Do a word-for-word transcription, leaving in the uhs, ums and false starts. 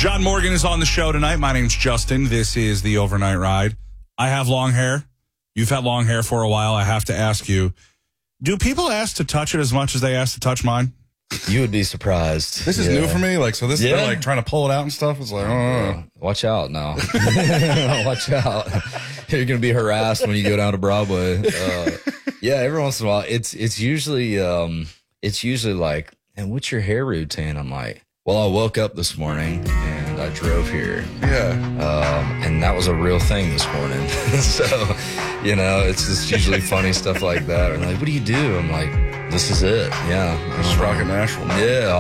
John Morgan is on the show tonight. My name's Justin. This is the Overnight Ride. I have long hair. You've had long hair for a while. I have to ask you, do people ask to touch it as much as they ask to touch mine? You would be surprised. This is yeah. new for me. Like, so this yeah. is like trying to pull it out and stuff. It's like, oh, uh, watch out now. Watch out. You're going to be harassed when you go down to Broadway. Uh, yeah, every once in a while, it's it's usually um, it's usually like, and what's your hair routine? I'm like, well, I woke up this morning and I drove here. yeah. Um, and that was a real thing this morning. So, you know, it's just usually funny stuff like that. Or like, what do you do? I'm like, this is it. Yeah. Just rock it natural. Yeah,